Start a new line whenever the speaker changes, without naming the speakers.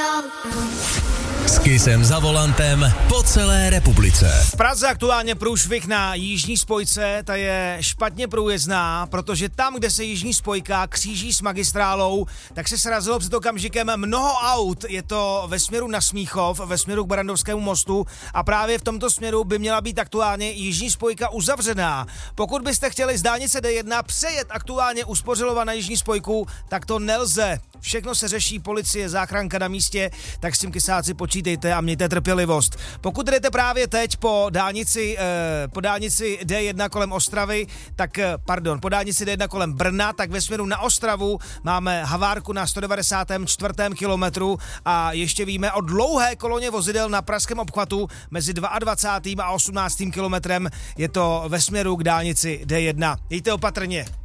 S Kissem za volantem po celé republice.
V Praze aktuálně průšvih na jižní spojce, ta je špatně průjezdná, protože tam, kde se jižní spojka kříží s magistrálou, tak se srazilo před okamžikem mnoho aut. Je to ve směru na Smíchov, ve směru k Barrandovskému mostu a právě v tomto směru by měla být aktuálně jižní spojka uzavřená. Pokud byste chtěli z dálnice D1 přejet aktuálně u Spořilova na jižní spojku, tak to nelze. Všechno se řeší, policie, záchranka na místě, tak s tím kysáci počítejte a mějte trpělivost. Pokud jdete právě teď po dálnici D1 kolem Ostravy, po dálnici D1 kolem Brna, tak ve směru na Ostravu máme havárku na 194. kilometru a ještě víme o dlouhé koloně vozidel na pražském obchvatu mezi 22. a 18. kilometrem. Je to ve směru k dálnici D1. Jděte opatrně.